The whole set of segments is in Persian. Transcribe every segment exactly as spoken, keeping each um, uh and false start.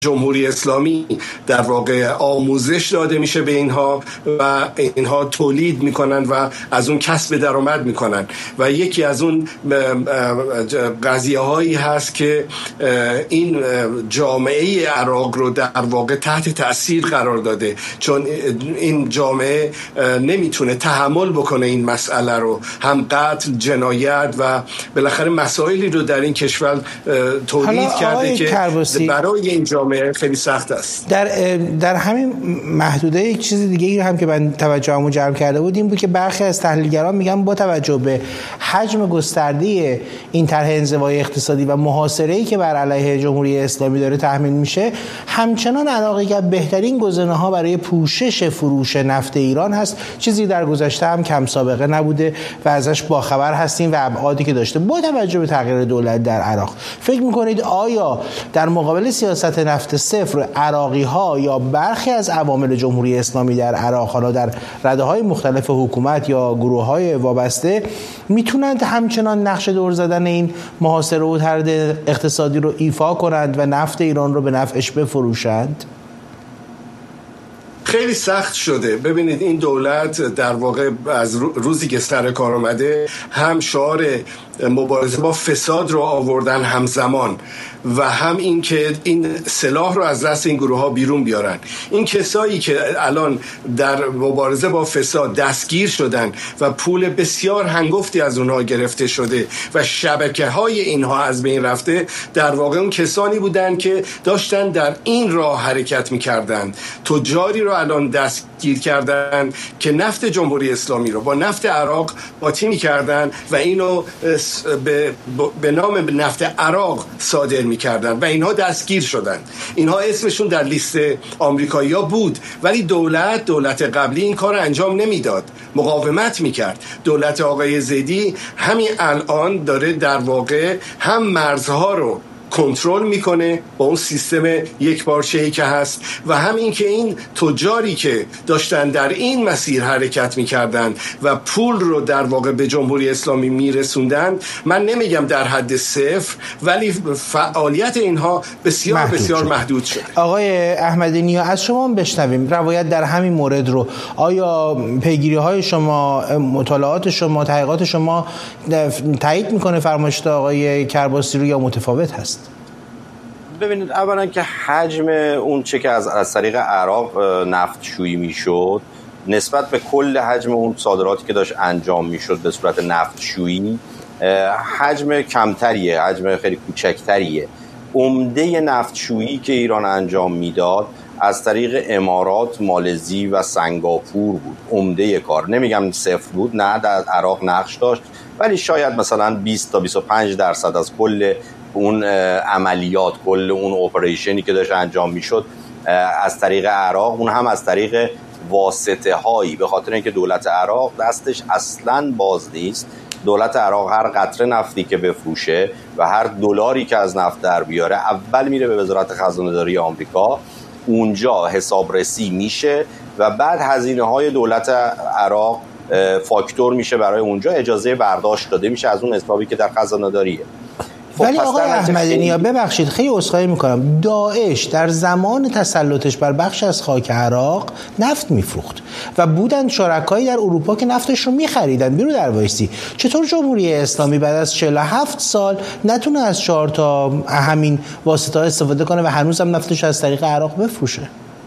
جمهوری اسلامی در واقع آموزش داده میشه به اینها و اینها تولید میکنن و از اون کسب درآمد میکنن و یکی از اون قضیه هایی هست که این جامعه عراق رو در واقع تحت تأثیر قرار داده، چون این جامعه نمیتونه تحمل بکنه این مسئله رو، هم قتل، جنایت و بالاخره مسائلی رو در این کشور تولید کرده که برای این جامعه خیلی سخت است. در در همین محدوده یک چیز دیگه هم که من توجهمو جلب کرده بود این بود که برخی از تحلیلگران میگن با توجه به حجم گسترده این طرح انزوای اقتصادی و محاصره‌ای که بر علیه جمهوری اسلامی داره تحمیل میشه، همچنان عراق که بهترین گزینه‌ها برای پوشش فروش نفت ایران هست، چیزی در گذشته هم کم سابقه نبوده و ازش باخبر هستیم و ابعادی که داشته. با توجه به تغییر دولت در عراق فکر میکنید آیا در مقابل سیاست نفت صفر عراقی ها یا برخی از عوامل جمهوری اسلامی در عراق، حالا در رده های مختلف حکومت یا گروه های وابسته، میتونند همچنان نقش دور زدن این محاصره و طرد اقتصادی رو ایفا کنند و نفت ایران رو به نفعش بفروشند؟ خیلی سخت شده. ببینید این دولت در واقع از روزی که سر کار آمده هم شعار مبارزه با فساد رو آوردن همزمان و هم این که این سلاح رو از دست این گروه ها بیرون بیارن. این کسایی که الان در مبارزه با فساد دستگیر شدن و پول بسیار هنگفتی از اونها گرفته شده و شبکه های اینها از بین رفته، در واقع اون کسانی بودن که داشتن در این راه حرکت میکردن. تجاری رو الان دستگیر کردن که نفت جمهوری اسلامی رو با نفت عراق قاطی میکردن و اینو به, به نام نفت عراق صادر میکردن و اینها دستگیر شدن. اینها اسمشون در لیست آمریکایی‌ها بود، ولی دولت دولت قبلی این کار انجام نمیداد، مقاومت میکرد. دولت آقای زیدی همین الان داره در واقع هم مرزها رو کنترل میکنه با اون سیستم یک پارچه‌ای که هست و هم این که این تجاری که داشتن در این مسیر حرکت میکردن و پول رو در واقع به جمهوری اسلامی میرسوندن، من نمیگم در حد صفر، ولی فعالیت اینها بسیار محدود بسیار شد. محدود شد. آقای احمدی نیا، از شما هم بشنویم روایت در همین مورد رو. آیا پیگیری های شما، مطالعات شما، تحقیقات شما تایید میکنه فرمایشات آقای کرباسی رو یا متفاوت هست؟ ببینید، اولا که حجم اون چه که از از طریق عراق نفت شویی میشد نسبت به کل حجم اون صادراتی که داشت انجام میشد به صورت نفت شویی حجم کمتریه، حجم خیلی کوچکتریه. عمده نفت شویی که ایران انجام میداد از طریق امارات، مالزی و سنگاپور بود. عمده کار، نمیگم صفر بود، نه، در عراق نقش داشت، ولی شاید مثلا بیست تا بیست و پنج درصد از کل اون عملیات، کل اون اپریشنی که داشت انجام میشد از طریق عراق، اون هم از طریق واسطه هایی، به خاطر اینکه دولت عراق دستش اصلاً باز نیست. دولت عراق هر قطره نفتی که بفروشه و هر دلاری که از نفت در بیاره اول میره به وزارت خزانه داری آمریکا، اونجا حسابرسی میشه و بعد هزینه های دولت عراق فاکتور میشه، برای اونجا اجازه برداشت داده میشه از اون حسابی که در خزانه داریه. ولی آقای احمدی نیا، ببخشید خیلی عذرخواهی میکنم، داعش در زمان تسلطش بر بخش از خاک عراق نفت میفروخت و بودن شرکایی در اروپا که نفتش رو میخریدن. بیرو در وایسی، چطور جمهوری اسلامی بعد از چهل و هفت سال نتونه از چهار تا همین واسطه ها استفاده کنه و هنوز هم نفتش از طریق عراق بفروشه؟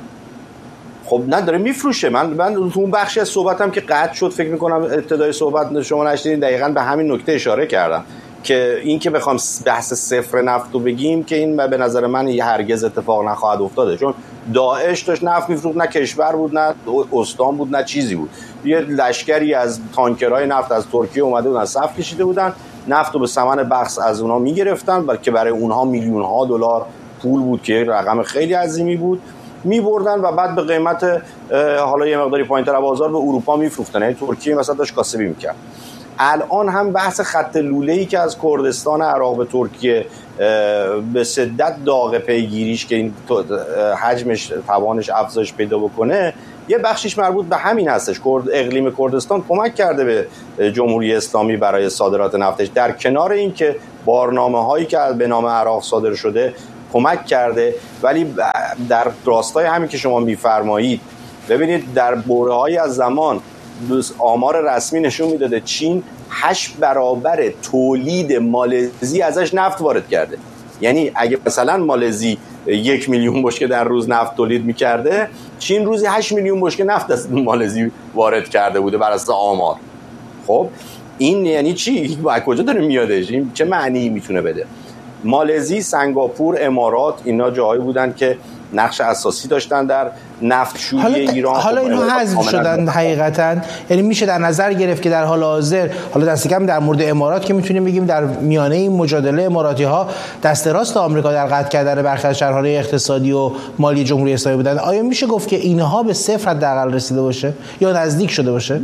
خب نداره میفروشه. من من اون بخشی از صحبتم که قطع شد، فکر میکنم ابتدای صحبت شما نشدین، دقیقاً به همین نکته اشاره کردم که این که بخوام بحث صفر نفت رو بگیم که این به نظر من یه هرگز اتفاق نخواهد افتاده، چون داعش داشت نفت میفروخت، نه کشور بود، نه استان بود، نه چیزی بود. یه لشکری از تانکرهای نفت از ترکیه اومده بودن، صف کشیده بودن، نفت رو به ثمن بخس از اونها میگرفتن، که برای اونها میلیون ها دلار پول بود که یک رقم خیلی عظیمی بود، میبردن و بعد به قیمت حالا یه مقداری پایین‌تر بازار به اروپا میفروختن. یعنی ترکیه مثلا داشت کاسبی میکرد. الان هم بحث خط لوله‌ای که از کردستان عراق به ترکیه به شدت داغ پیگیریش که این حجمش توانش افزایش پیدا بکنه، یه بخشیش مربوط به همین هستش. اقلیم کردستان کمک کرده به جمهوری اسلامی برای صادرات نفتش، در کنار این که بارنامه‌هایی که به نام عراق صادر شده کمک کرده. ولی در راستای همین که شما میفرمایید، ببینید در برهه‌ای از زمان آمار رسمی نشون میداده چین هشت برابر تولید مالزی ازش نفت وارد کرده. یعنی اگه مثلا مالزی یک میلیون بشکه در روز نفت تولید میکرده، چین روزی هشت میلیون بشکه نفت از مالزی وارد کرده بوده بر اساس آمار. خب این یعنی چی؟ از کجا داره میادش؟ این چه معنی میتونه بده؟ مالزی، سنگاپور، امارات، اینا جاهایی بودن که نقش اساسی داشتن در نفتشویی حالا ایران. حالا اینها حذف شدن حقیقتا، یعنی میشه در نظر گرفت که در حال حاضر، حالا دست کم در مورد امارات که میتونیم بگیم در میانه این مجادله اماراتی ها دست راست آمریکا در قطع کردن برخی از شرح‌های اقتصادی و مالی جمهوری اسلامی بودن، آیا میشه گفت که اینها به صفر حداقل رسیده باشه یا نزدیک شده باشه؟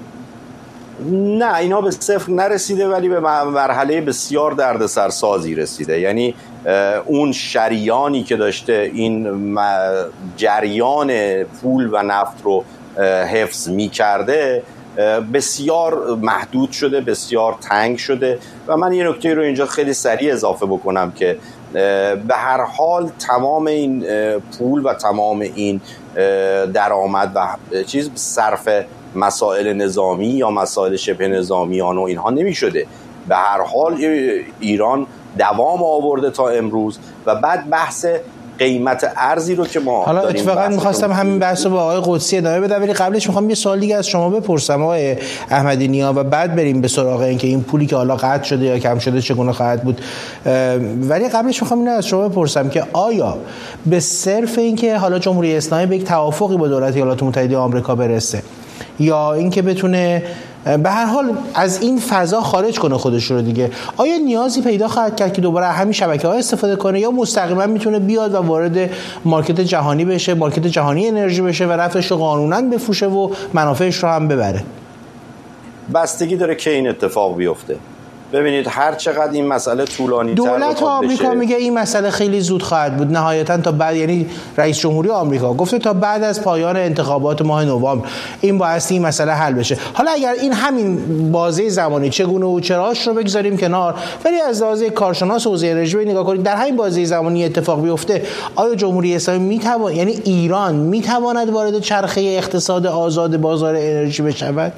نه، اینا به صفر نرسیده، ولی به مرحله بسیار دردسرسازی رسیده. یعنی اون شریانی که داشته این جریان پول و نفت رو حفظ می کرده بسیار محدود شده، بسیار تنگ شده. و من یه نکته رو اینجا خیلی سریع اضافه بکنم که به هر حال تمام این پول و تمام این درآمد و چیز صرف مسائل نظامی یا مسائل شبه نظامیان و اینها نمی شده. به هر حال ایران دوام آورده تا امروز و بعد بحث قیمت ارزی رو که ما حالا اتفاقا می‌خواستم همین بحث رو با آقای قدسی ادامه بدم، ولی قبلش می‌خوام یه سوال دیگه از شما بپرسم آقای احمدی نیا و بعد بریم به سراغ این که این پولی که حالا قطع شده یا کم شده چگونه خواهد بود. ولی قبلش می‌خوام اینو از شما بپرسم که آیا به صرف این که حالا جمهوری اسلامی به یک توافقی با دولت ایالات متحده آمریکا برسه یا اینکه بتونه به هر حال از این فضا خارج کنه خودش رو دیگه، آیا نیازی پیدا خواهد کرد که دوباره همین شبکه‌ها استفاده کنه یا مستقیما میتونه بیاد و وارد مارکت جهانی بشه، مارکت جهانی انرژی بشه و رفتش رو قانوناً بفروشه و منافعش رو هم ببره؟ بستگی داره که این اتفاق بیفته. ببینید هر چقدر این مسئله طولانی تر دولت آمریکا میگه این مسئله خیلی زود خواهد بود، نهایتا تا بعد، یعنی رئیس جمهوری آمریکا گفته تا بعد از پایان انتخابات ماه نوامبر این بایستی این مسئله حل بشه. حالا اگر این همین بازه زمانی چگونه و چراش رو بگذاریم کنار، ولی از لحاظ کارشناس حوزه انرژی نگاه کنید، در همین بازه زمانی اتفاق بیفته، آیا جمهوری اسلامی میتوان، یعنی ایران میتواند وارد چرخه اقتصاد آزاد بازار انرژی بشود؟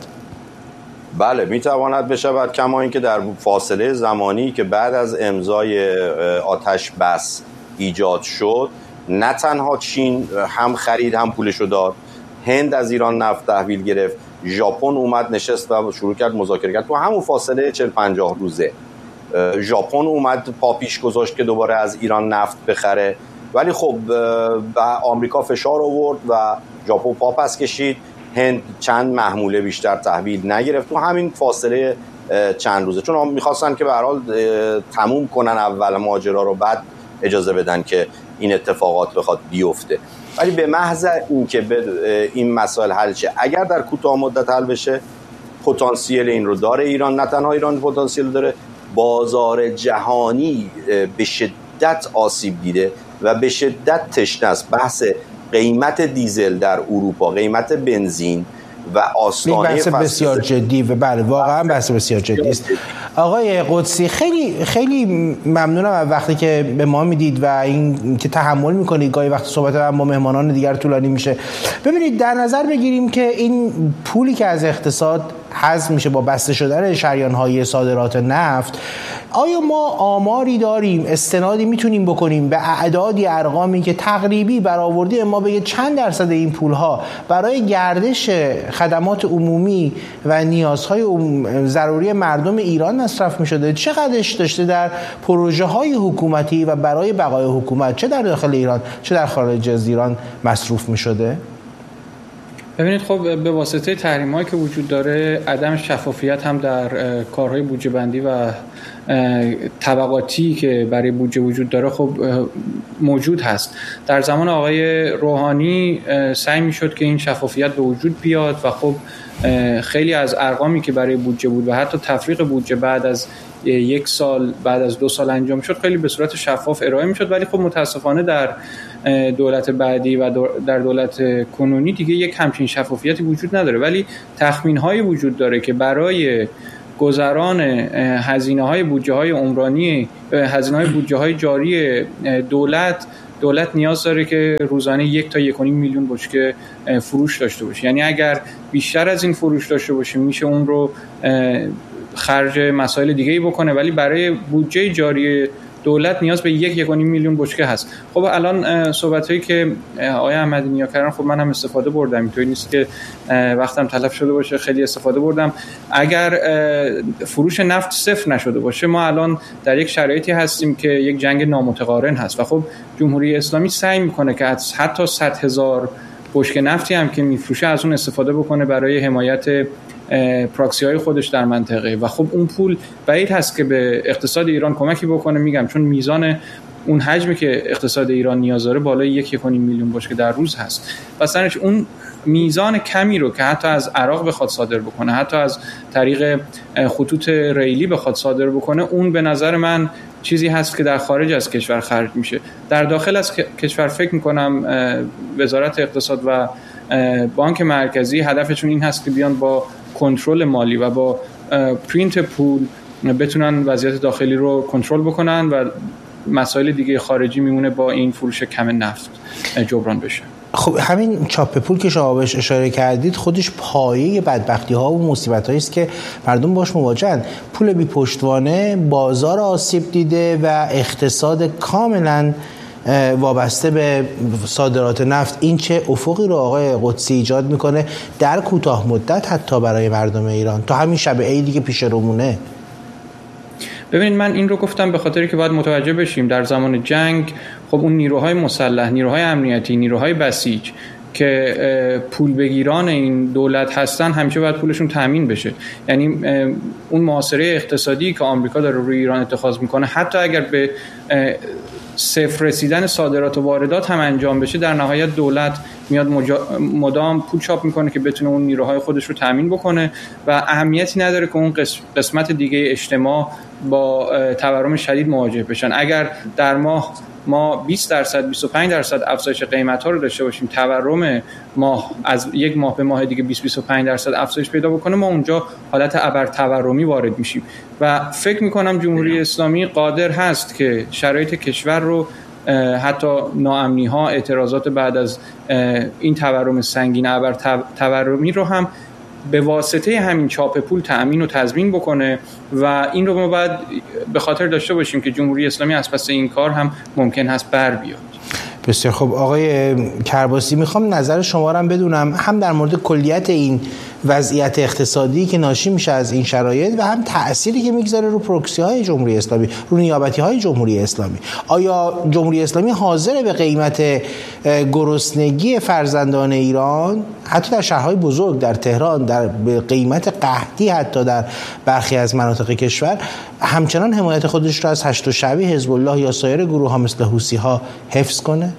بله میتواند بشود، کما اینکه در فاصله زمانی که بعد از امضای آتش بس ایجاد شد، نه تنها چین هم خرید هم پولشو داد، هند از ایران نفت تحویل گرفت، ژاپن اومد نشست و شروع کرد مذاکره کرد تو همون فاصله چهل پنجاه روزه. ژاپن اومد پا پیش گذاشت که دوباره از ایران نفت بخره، ولی خب به آمریکا فشار آورد و ژاپن پا پس کشید، هند چند محموله بیشتر تحویل نگرفت تو همین فاصله چند روزه، چون میخواستن که به هر حال تموم کنن اول ماجرا رو، بعد اجازه بدن که این اتفاقات بخواد بیفته. ولی به محض اینکه این مسائل حل شه، اگر در کوتاه مدت حل بشه، پتانسیل این رو داره ایران، نه تنها ایران پتانسیل داره، بازار جهانی به شدت آسیب دیده و به شدت تشنه است. بحث قیمت دیزل در اروپا، قیمت بنزین و آستانه بحث بسیار جدی و بله واقعا بحث بسیار جدی است. آقای قدسی خیلی خیلی ممنونم از وقتی که به ما میدید و این که تحمل میکنید گاهی وقت صحبت من با مهمانان دیگر طولانی میشه. ببینید در نظر بگیریم که این پولی که از اقتصاد حذف میشه با بسته شدن شریان‌های صادرات نفت، آیا ما آماری داریم، استنادی میتونیم بکنیم به اعدادی ارقامی که تقریبی برآوردی ما بگه چند درصد این پولها برای گردش خدمات عمومی و نیازهای ضروری مردم ایران مصرف میشده، چقدرش داشته در پروژه های حکومتی و برای بقای حکومت، چه در داخل ایران چه در خارج از ایران مصرف میشده؟ ببینید خب به واسطه تحریم‌هایی که وجود داره، عدم شفافیت هم در کارهای بودجه بندی و طبقاتی که برای بودجه وجود داره خب موجود هست. در زمان آقای روحانی سعی می‌شد که این شفافیت به وجود بیاد و خب خیلی از ارقامی که برای بودجه بود و حتی تفریق بودجه بعد از یک سال بعد از دو سال انجام شد خیلی به صورت شفاف ارائه میشد، ولی خب متاسفانه در دولت بعدی و در دولت کنونی دیگه یک همچین شفافیتی وجود نداره، ولی تخمین‌هایی وجود داره که برای گذران هزینه‌های بودجه‌های عمرانی، هزینه‌های بودجه‌های جاری دولت دولت نیاز داره که روزانه یک تا یک و نیم میلیون بشکه فروش داشته باشه. یعنی اگر بیشتر از این فروش داشته باشه میشه اون رو خرج مسائل دیگه‌ای بکنه، ولی برای بودجه جاری دولت نیاز به یک یک و نیم میلیون بشکه هست. خب الان صحبتایی که آقای احمدی نیا کردن خب من هم استفاده بردم، اینطوری نیست که وقتم تلف شده باشه، خیلی استفاده بردم. اگر فروش نفت صفر نشده باشه ما الان در یک شرایطی هستیم که یک جنگ نامتقارن هست و خب جمهوری اسلامی سعی میکنه که حتی صد هزار بشکه نفتی هم که میفروشه از اون استفاده بکنه برای حمایت پراکسی های خودش در منطقه و خب اون پول بعید هست که به اقتصاد ایران کمکی بکنه، میگم چون میزان اون حجمی که اقتصاد ایران نیاز داره بالای یک یک و نیم میلیون بشکه در روز هست. پس اون میزان کمی رو که حتی از عراق بخواد صادر بکنه، حتی از طریق خطوط ریلی بخواد صادر بکنه، اون به نظر من چیزی هست که در خارج از کشور خرج میشه. در داخل از کشور فکر میکنم وزارت اقتصاد و بانک مرکزی هدفشون این هست که بیان با کنترل مالی و با پرینت پول بتونن وضعیت داخلی رو کنترل بکنن و مسائل دیگه خارجی میمونه با این فروش کم نفت جبران بشه. خب همین چاپ پول که شما بهش اشاره کردید خودش پایه بدبختی ها و مصیبت هایی است که مردم باش مواجهن. پول بی پشتوانه بازار آسیب دیده و اقتصاد کاملا وابسته به صادرات نفت. این چه افقی رو آقای قدسی ایجاد میکنه در کوتاه مدت حتی برای مردم ایران تا همین شب عیدی که پیش رومونه؟ ببینید من این رو گفتم به خاطری که باید متوجه بشیم در زمان جنگ خب اون نیروهای مسلح، نیروهای امنیتی، نیروهای بسیج که پول بگیران این دولت هستن همیشه باید پولشون تامین بشه. یعنی اون محاصره اقتصادی که آمریکا داره روی ایران اتخاذ میکنه حتی اگر به صفر رسیدن صادرات و واردات هم انجام بشه در نهایت دولت میاد مجا... مدام پول چاپ میکنه که بتونه اون نیروهای خودش رو تامین بکنه و اهمیتی نداره که اون قسمت دیگه اجتماع با تورم شدید مواجه بشن. اگر در ماه ما بیست درصد بیست و پنج درصد افزایش قیمت ها رو داشته باشیم، تورم ماه از یک ماه به ماه دیگه بیست بیست و پنج درصد افزایش پیدا بکنه، ما اونجا حالت ابر تورمی وارد میشیم و فکر میکنم جمهوری اسلامی قادر هست که شرایط کشور رو حتی ناامنی ها، اعتراضات بعد از این تورم سنگین ابر تورمی رو هم به واسطه همین چاپ پول تأمین و تضمین بکنه و این رو ما باید به خاطر داشته باشیم که جمهوری اسلامی از پس این کار هم ممکن هست بر بیاد. بسیار خب آقای کرباسی، میخوام نظر شما رو هم بدونم هم در مورد کلیت این وضعیت اقتصادی که ناشی میشه از این شرایط و هم تأثیری که میگذاره رو پروکسی های جمهوری اسلامی، رو نیابتی های جمهوری اسلامی. آیا جمهوری اسلامی حاضر به قیمت گرسنگی فرزندان ایران حتی در شهرهای بزرگ، در تهران، در به قیمت قحطی حتی در برخی از مناطق کشور همچنان حمایت خودش رو از هشت شعبی، حزب الله یا سایر گروه ها مثل حوثی ها حفظ کنه؟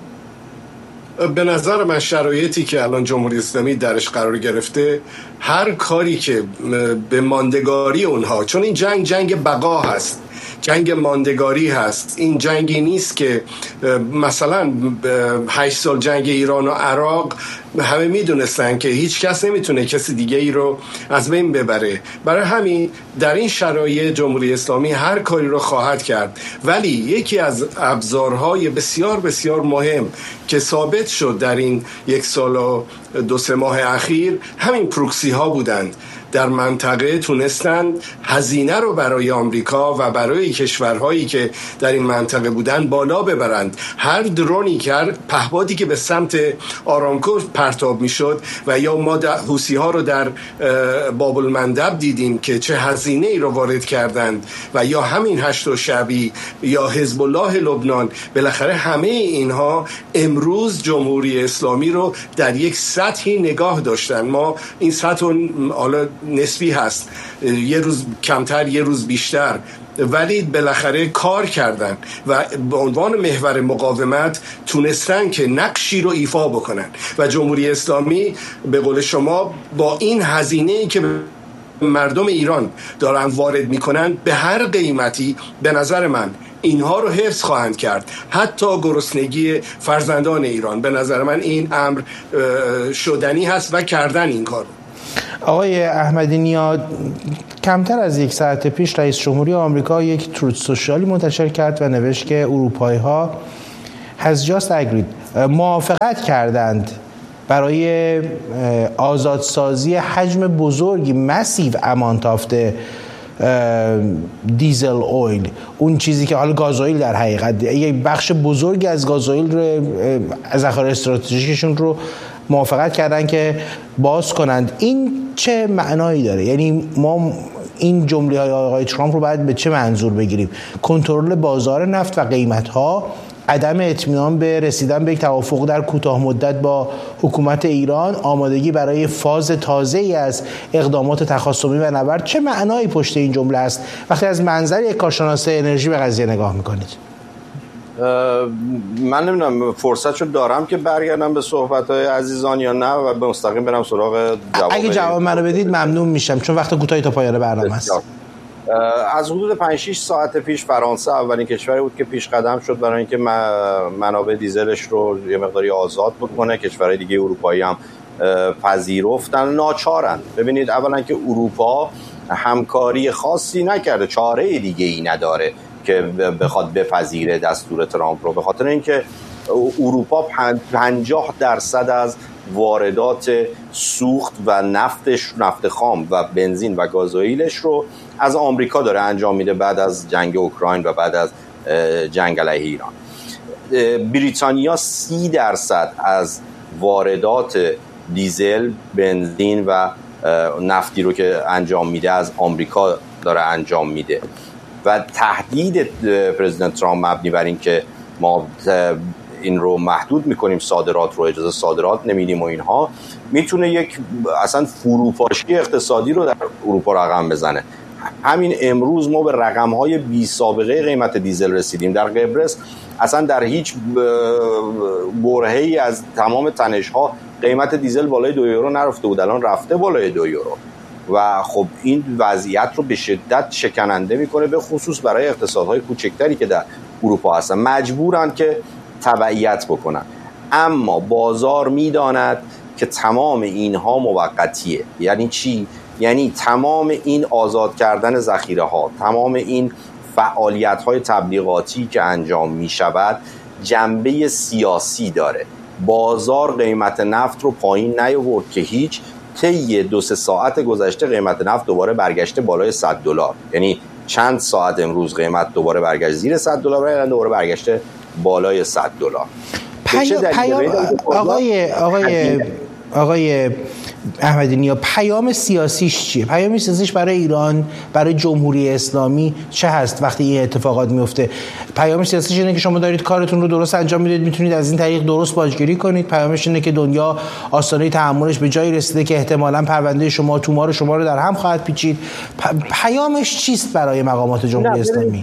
به نظر من شرایطی که الان جمهوری اسلامی درش قرار گرفته، هر کاری که به ماندگاری اونها، چون این جنگ جنگ بقا هست، جنگ ماندگاری هست، این جنگی نیست که مثلا هشت سال جنگ ایران و عراق همه میدونستن که هیچ کس نمیتونه کسی دیگه ای رو از بین ببره. برای همین در این شرایط جمهوری اسلامی هر کاری رو خواهد کرد، ولی یکی از ابزارهای بسیار بسیار مهم که ثابت شد در این یک سال و دو سه ماه اخیر همین پروکسی ها بودند. در منطقه تونستند هزینه رو برای آمریکا و برای کشورهایی که در این منطقه بودند بالا ببرند. هر درونی که هر پهپادی که به سمت آرامکو پرتاب میشد و یا ما حوثی ها رو در باب المندب دیدیم که چه هزینه ای رو وارد کردند و یا همین هشت شعبی یا حزب الله لبنان، بالاخره همه اینها امروز جمهوری اسلامی رو در یک سطحی نگاه داشتن. ما این سطح حالا نسبی هست، یه روز کمتر یه روز بیشتر، ولی بالاخره کار کردن و به عنوان محور مقاومت تونستن که نقشی رو ایفا بکنن و جمهوری اسلامی به قول شما با این هزینه‌ای که مردم ایران دارن وارد میکنن به هر قیمتی به نظر من اینها رو حفظ خواهند کرد، حتی گرسنگی فرزندان ایران. به نظر من این امر شدنی هست و کردن این کار. آقای احمدی نیا، کمتر از یک ساعت پیش رئیس جمهوری آمریکا یک تروت سوشیالی منتشر کرد و نوشت که اروپایی‌ها has just agreed موافقت کردند برای آزادسازی حجم بزرگی مسیو امانت آف دیزل اویل، اون چیزی که حالا گازوئیل در حقیقت یک بخش بزرگی از گازوئیل رو از ذخایر استراتژیکشون رو موافقت کردن که باز کنند. این چه معنایی داره؟ یعنی ما این جمله های آقای ترامپ رو باید به چه منظور بگیریم؟ کنترل بازار نفت و قیمت ها، عدم اطمینان به رسیدن به یک توافق در کوتاه مدت با حکومت ایران، آمادگی برای فاز تازه‌ای از اقدامات تخاصمی و نبرد. چه معنایی پشت این جمله است وقتی از منظر یک کارشناس انرژی به قضیه نگاه میکنید؟ من نمیدونم فرصتشو دارم که برگردم به صحبت‌های عزیزان یا نه و به مستقیم برم سراغ جواب. اگه جواب منو بدید ممنون میشم، چون وقت کوتاهی تا پایان برنامه است. از حدود پنج شش ساعت پیش فرانسه اولین کشوری بود که پیش قدم شد برای اینکه منابع دیزلش رو یه مقداری آزاد بکنه. کشورهای دیگه اروپایی هم پذیرفتن، ناچارن. ببینید اولا که اروپا همکاری خاصی نکرده، چاره دیگه ای نداره که بخواد بپذیره دستور ترامپ رو، به خاطر اینکه اروپا پنجاه درصد از واردات سوخت و نفتش، نفت خام و بنزین و گازوئیلش رو از آمریکا داره انجام میده بعد از جنگ اوکراین و بعد از جنگ علیه ایران. بریتانیا سی درصد از واردات دیزل، بنزین و نفتی رو که انجام میده از آمریکا داره انجام میده و تهدید پرزیدنت ترامپ مبنی بر این که ما این رو محدود میکنیم، صادرات رو اجازه صادرات نمیدیم و اینها، میتونه یک اصلا فروپاشی اقتصادی رو در اروپا رقم بزنه. همین امروز ما به رقم‌های بی سابقه قیمت دیزل رسیدیم. در قبرس اصلا در هیچ برهه‌ای از تمام تنش‌ها قیمت دیزل بالای دو یورو نرفته بود، الان رفته بالای دو یورو و خب این وضعیت رو به شدت شکننده میکنه، به خصوص برای اقتصادهای کوچکتری که در اروپا هستن، مجبورن که تبعیت بکنن. اما بازار میداند که تمام اینها موقتیه. یعنی چی؟ یعنی تمام این آزاد کردن ذخیره ها، تمام این فعالیت های تبلیغاتی که انجام می شود جنبه سیاسی داره. بازار قیمت نفت رو پایین نیاورد که هیچ، طی دو سه ساعت گذشته قیمت نفت دوباره برگشته بالای صد دلار. یعنی چند ساعت امروز قیمت دوباره برگشت زیر صد دلار، الان دوباره برگشته بالای صد دلار. پیام آقای آقای آقای احمدی نیا، پیام سیاسیش چیه؟ پیام سیاسیش برای ایران، برای جمهوری اسلامی چه هست وقتی این اتفاقات میفته؟ پیام سیاسیش اینه که شما دارید کارتون رو درست انجام میدید، میتونید از این طریق درست باجگیری کنید. پیامش اینه که دنیا آستانه تحملش به جایی رسیده که احتمالاً پرونده شما، تومار شما رو در هم خواهد پیچید. پیامش چیست برای مقامات جمهوری اسلامی؟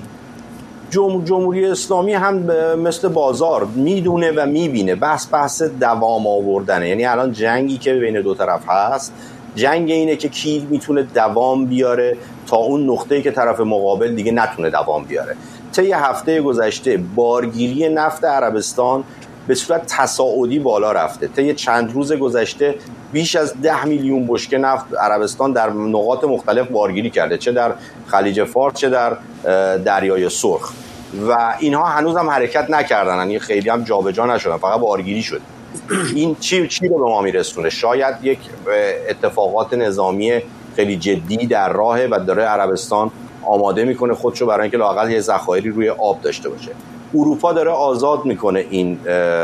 جمهوری اسلامی هم مثل بازار میدونه و میبینه، بحث بحث دوام آوردنه. یعنی الان جنگی که بین دو طرف هست، جنگ اینه که کی میتونه دوام بیاره تا اون نقطه‌ای که طرف مقابل دیگه نتونه دوام بیاره. طی هفته گذشته بارگیری نفت عربستان به صورت تصاعدی بالا رفته. طی چند روز گذشته بیش از ده میلیون بشکه نفت عربستان در نقاط مختلف بارگیری کرده، چه در خلیج فارس چه در دریای سرخ، و اینها هنوز هم حرکت نکردن، یعنی خیلی هم جابجا نشدن، فقط بارگیری شد. این چی چی رو به ما میرسونه؟ شاید یک اتفاقات نظامی خیلی جدی در راهه و داره عربستان آماده میکنه خودشو برای اینکه لااقل یه ذخایری روی آب داشته باشه. اروپا داره آزاد میکنه این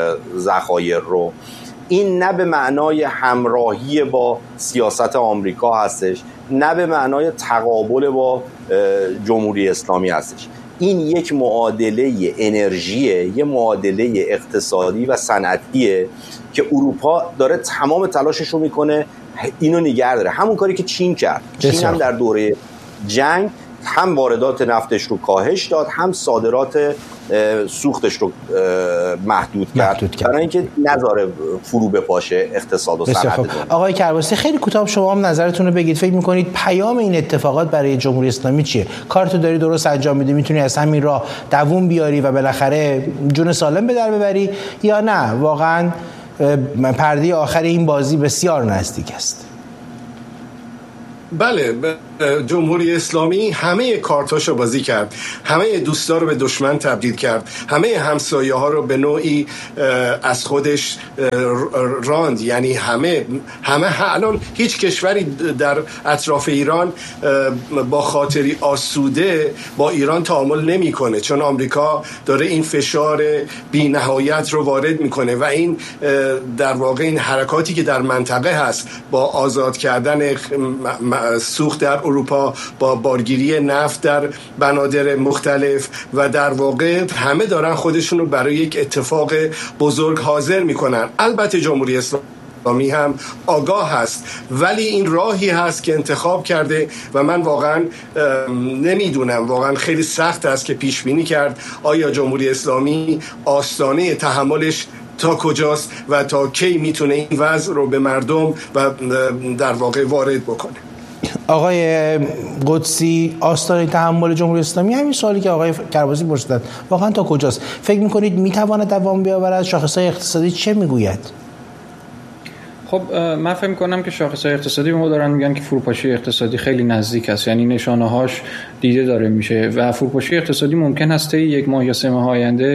ذخایر رو. این نه به معنای همراهی با سیاست آمریکا هستش، نه به معنای تقابل با جمهوری اسلامی هستش. این یک معادله انرژیه، یک معادله اقتصادی و صنعتیه که اروپا داره تمام تلاشش رو میکنه اینو نگه داره. همون کاری که چین کرد. چین هم در دوره جنگ هم واردات نفتش رو کاهش داد، هم صادرات سوختش رو محدود کرد برای اینکه نذاره فرو بپاشه اقتصاد و صنعت. آقای کرباسی خیلی کوتاه شما هم نظرتون رو بگید. فکر می‌کنید پیام این اتفاقات برای جمهوری اسلامی چیه؟ کارتو داری درست انجام میدی، میتونی از همین راه دووم بیاری و بالاخره جون سالم به در ببری، یا نه واقعا پرده آخر این بازی بسیار نزدیک است؟ بله جمهوری اسلامی همه کارتاشو بازی کرد، همه دوستا رو به دشمن تبدیل کرد، همه همسایه ها رو به نوعی از خودش راند. یعنی همه همه الان هیچ کشوری در اطراف ایران با خاطری آسوده با ایران تعامل نمیکنه، چون آمریکا داره این فشار بی نهایت رو وارد میکنه و این در واقع این حرکاتی که در منطقه هست با آزاد کردن سوخت در اروپا، با بارگیری نفت در بنادر مختلف و در واقع همه دارن خودشون رو برای یک اتفاق بزرگ حاضر میکنن. البته جمهوری اسلامی هم آگاه هست، ولی این راهی هست که انتخاب کرده و من واقعا نمیدونم، واقعا خیلی سخت است که پیش بینی کرد آیا جمهوری اسلامی آستانه تحملش تا کجاست و تا کی میتونه این وضع رو به مردم و در واقع وارد بکنه. آقای قدسی، آستانه تحمل جمهوری اسلامی همین سوالی که آقای کرباسی پرسیدن واقعا تا کجاست؟ فکر میکنید میتواند دوام بیاورد؟ شاخصهای اقتصادی چه میگوید؟ خب من فکر می‌کنم که شاخص‌های اقتصادی ما دارن میگن که فروپاشی اقتصادی خیلی نزدیک است، یعنی نشانه‌هاش دیده داره میشه و فروپاشی اقتصادی ممکن است تا یک ماه یا سه ماه آینده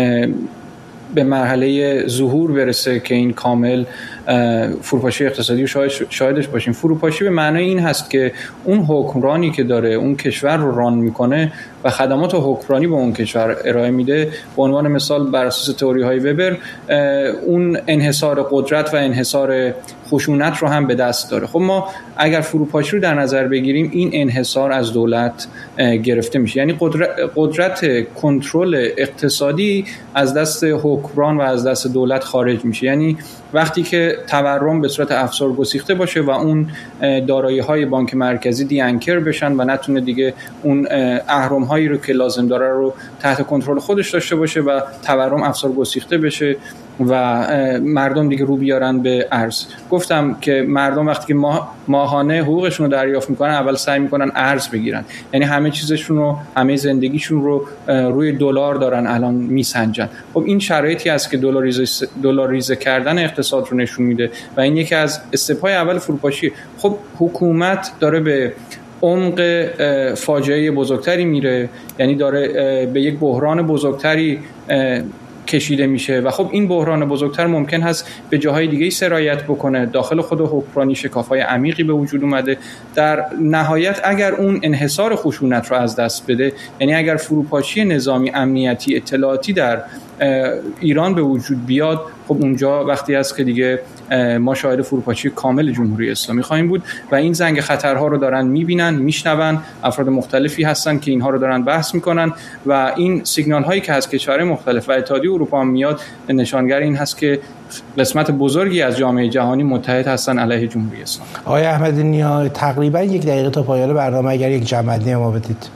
به مرحله ظهور برسه که این کامل فروپاشی اقتصادی رو شاهدش باشیم. فروپاشی به معنای این هست که اون حکمرانی که داره اون کشور رو ران میکنه و خدمات حکمرانی به اون کشور ارائه میده، به عنوان مثال بر اساس تئوری های وبر اون انحصار قدرت و انحصار خشونت رو هم به دست داره. خب ما اگر فروپاشی رو در نظر بگیریم، این انحصار از دولت گرفته میشه، یعنی قدرت, قدرت کنترل اقتصادی از دست حکمران و از دست دولت خارج میشه. یعنی وقتی که تورم به صورت افزار گسیخته باشه و اون دارایی‌های بانک مرکزی دیانکر بشن و نتونه دیگه اون اهرم‌هایی رو که لازم داره رو تحت کنترل خودش داشته باشه و تورم افزار گسیخته بشه و مردم دیگه رو بیارن به ارز. گفتم که مردم وقتی که ماه، ماهانه حقوقشون رو دریافت میکنن، اول سعی میکنن ارز بگیرن، یعنی همه چیزشون رو، همه زندگیشون رو روی دلار دارن الان میسنجن. خب این شرایطی است که دلاریزه دلاریزه کردن اقتصاد رو نشون میده و این یکی از استپ‌های اول فروپاشی. خب حکومت داره به عمق فاجعه بزرگتری میره، یعنی داره به یک بحران بزرگتری کشیده میشه و خب این بحران بزرگتر ممکن هست به جاهای دیگه سرایت بکنه. داخل خود حکمرانی شکاف‌های عمیقی به وجود اومده. در نهایت اگر اون انحصار خشونت رو از دست بده، یعنی اگر فروپاشی نظامی، امنیتی، اطلاعاتی در ایران به وجود بیاد، خب اونجا وقتی است که دیگه ما شاهد فروپاشی کامل جمهوری اسلامی خواهیم بود و این زنگ خطرها رو دارن میبینن، میشنون، افراد مختلفی هستن که اینها رو دارن بحث میکنن و این سیگنال هایی که از کشورهای مختلف و اتحادیه اروپا میاد نشانگر این هست که قسمت بزرگی از جامعه جهانی متحد هستن علیه جمهوری اسلامی. آقای احمدی نیا، تقریبا یک دقیقه تا پایان برنامه اگر یک جمع‌بندی ما بدید.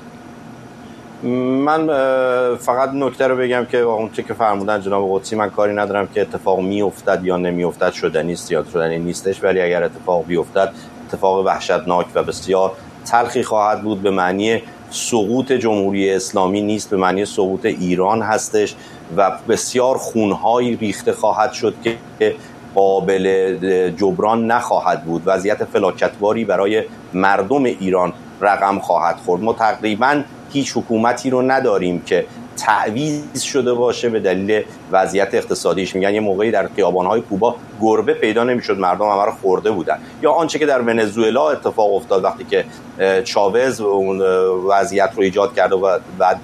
من فقط نکته رو بگم که اون چه که فرمودن جناب قدسی، من کاری ندارم که اتفاق میافتد یا نمیافتد، شدنی است یا شدنی نیستش، ولی اگر اتفاق بیفتد اتفاق وحشتناک و بسیار تلخی خواهد بود. به معنی سقوط جمهوری اسلامی نیست، به معنی سقوط ایران هستش و بسیار خونهایی ریخته خواهد شد که قابل جبران نخواهد بود. وضعیت فلاکتباری برای مردم ایران رقم خواهد خورد. ما تقریباً هیچ حکومتی رو نداریم که تعویض شده باشه به دلیل وضعیت اقتصادیش. میگن یه موقعی در خیابان‌های کوبا گربه پیدا نمی‌شد، مردم همه رو خورده بودن. یا آنچه که در ونزوئلا اتفاق افتاد وقتی که چاوز اون وضعیت رو ایجاد کرد و بعد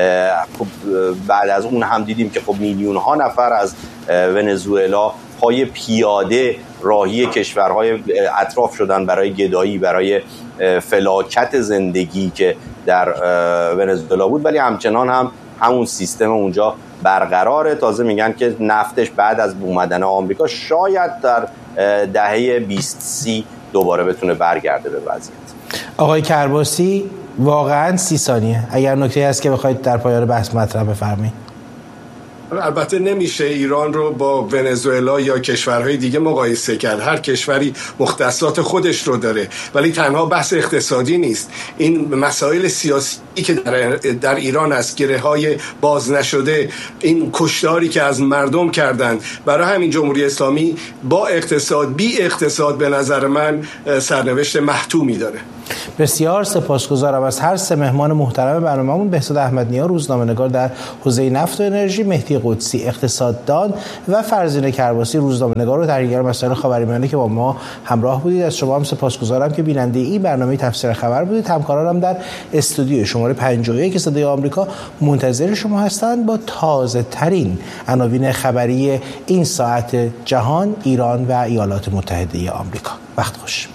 بعد از اون هم دیدیم که خب میلیون‌ها نفر از ونزوئلا پای پیاده راهی کشورهای اطراف شدن برای گدایی، برای فلاکت زندگی که در ونزوئلا بود، ولی همچنان هم همون سیستم اونجا برقراره. تازه میگن که نفتش بعد از اومدن آمریکا شاید در دهه بیست سی دوباره بتونه برگرده به وضعیت. آقای کرباسی، واقعا سی ثانیه اگر نکته هست که بخواید در پایان بحث مطرح بفرمایید. البته نمیشه ایران رو با ونزوئلا یا کشورهای دیگه مقایسه کرد. هر کشوری مختصات خودش رو داره، ولی تنها بحث اقتصادی نیست. این مسائل سیاسی که در, در ایران است، گره‌های باز نشده، این کشتاری که از مردم کردند، برای همین جمهوری اسلامی با اقتصاد بی اقتصاد به نظر من سرنوشت محتومی داره. بسیار سپاسگزارم از هر سه مهمان محترم برنامه‌مون: بهزاد احمدنیا، روزنامه‌نگار در حوزه نفت و انرژی، مهدی قدسی، اقتصاددان، و فرزین کرباسی، روزنامه‌نگار و تحلیلگر مسائل خاورمیانه که با ما همراه بودید. از شما هم سپاسگزارم که بیننده این برنامه تفسیر خبر بودید. همکارانم در استودیو شماره پنجاه و یک صدای آمریکا منتظر شما هستند با تازه ترین عناوین خبری این ساعت جهان، ایران و ایالات متحده آمریکا. وقت خوش.